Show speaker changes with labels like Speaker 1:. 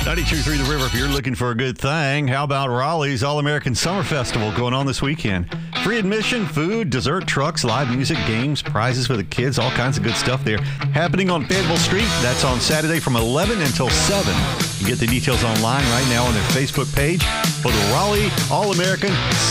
Speaker 1: 92.3 The River, if you're looking for a good thing. How about Raleigh's All-American Summer Festival going on this weekend? Free admission, food, dessert trucks, live music, games, prizes for the kids, all kinds of good stuff there. Happening on Fayetteville Street. That's on Saturday from 11 until 7. You get the details online right now on their Facebook page for the Raleigh All-American